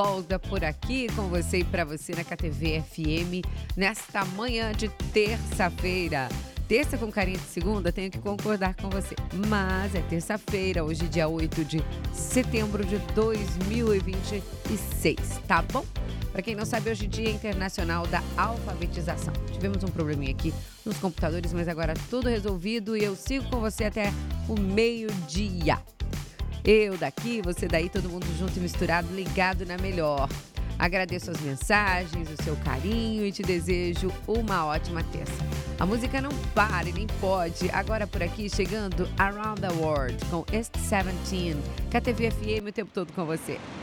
volta por aqui com você e para você na KTV FM nesta manhã de terça-feira. Terça com carinha de segunda, tenho que concordar com você, mas é terça-feira, hoje dia 8 de setembro de 2026, tá bom? Para quem não sabe, hoje é Dia Internacional da Alfabetização. Tivemos um probleminha aqui nos computadores, mas agora tudo resolvido e eu sigo com você até o meio-dia. Eu daqui, você daí, todo mundo junto e misturado, ligado na melhor. Agradeço as mensagens, o seu carinho e te desejo uma ótima terça. A música não para e nem pode. Agora por aqui, chegando Around the World com East 17. KTV FM o tempo todo com você.